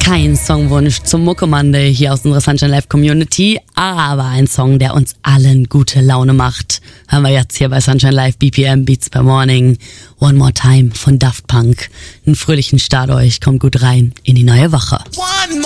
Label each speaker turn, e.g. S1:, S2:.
S1: Kein Songwunsch zum Muckemonday hier aus unserer Sunshine Live Community, aber ein Song, der uns allen gute Laune macht. Hören wir jetzt hier bei Sunshine Live, BPM Beats per Morning. One More Time von Daft Punk. Einen fröhlichen Start euch, kommt gut rein in die neue Woche.